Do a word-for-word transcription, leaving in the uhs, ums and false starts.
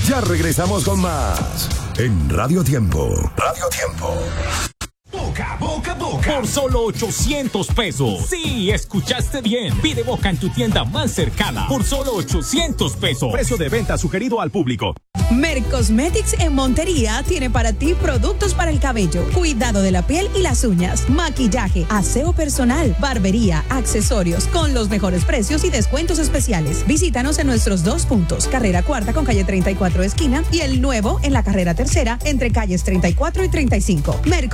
Ya regresamos con más en Radio Tiempo. Radio Tiempo. Boca, boca, boca. Por solo ochocientos pesos. Sí, escuchaste bien. Pide Boca en tu tienda más cercana. Por solo ochocientos pesos. Precio de venta sugerido al público. Mercosmetics en Montería tiene para ti productos para el cabello, cuidado de la piel y las uñas, maquillaje, aseo personal, barbería, accesorios, con los mejores precios y descuentos especiales. Visítanos en nuestros dos puntos, carrera cuarta con calle treinta y cuatro esquina y el nuevo en la carrera tercera entre calles treinta y cuatro y treinta y cinco. Mercos